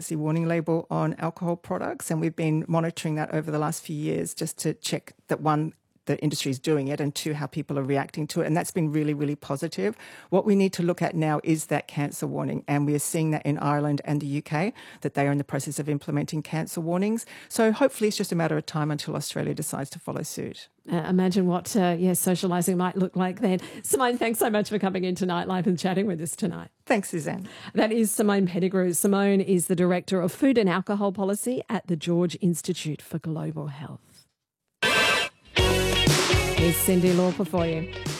pregnancy warning label on alcohol products, and we've been monitoring that over the last few years just to check that, one, the industry is doing it, and two, how people are reacting to it. And that's been really, really positive. What we need to look at now is that cancer warning. And we are seeing that in Ireland and the UK, that they are in the process of implementing cancer warnings. So hopefully it's just a matter of time until Australia decides to follow suit. Imagine what socialising might look like then. Simone, thanks so much for coming in tonight live and chatting with us tonight. Thanks, Suzanne. That is Simone Pettigrew. Simone is the Director of Food and Alcohol Policy at the George Institute for Global Health. Here's Cyndi Lauper for you.